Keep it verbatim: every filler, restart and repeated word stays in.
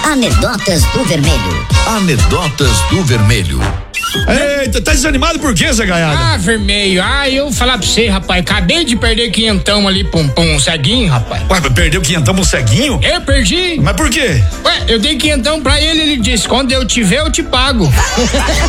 Anedotas do Vermelho. Anedotas do Vermelho. Eita, tá desanimado por quê, Zé Gaiaga? Ah, Vermelho, ah, eu vou falar pra você, rapaz, acabei de perder quinhentão ali pra um, pra um ceguinho, rapaz. Ué, mas perdeu quinhentão pro ceguinho? Eu perdi. Mas por quê? Ué, eu dei quinhentão pra ele, ele disse, quando eu te ver, eu te pago.